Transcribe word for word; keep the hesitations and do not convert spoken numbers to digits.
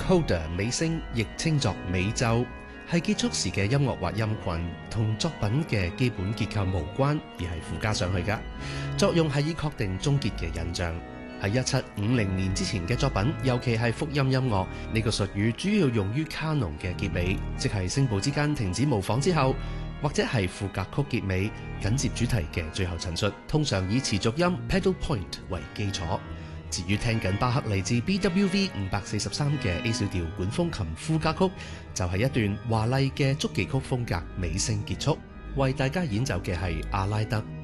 Coda 尾聲，亦稱作尾奏，係結束時嘅音樂或音群，同作品嘅基本結構無關，而係附加上去㗎。作用係以確定終結嘅印象。喺一七五零年之前嘅作品，尤其係福音音樂，呢個術語主要用於卡農嘅結尾，即係聲部之間停止模仿之後，或者係副歌曲結尾緊接主題嘅最後陳述，通常以持續音 pedal point 為基礎。至於聽緊巴克嚟自 B W V 五百四十三嘅 A 小調管風琴副歌曲，就係、是、一段華麗嘅觸技曲風格尾聲結束。為大家演奏嘅係阿拉德。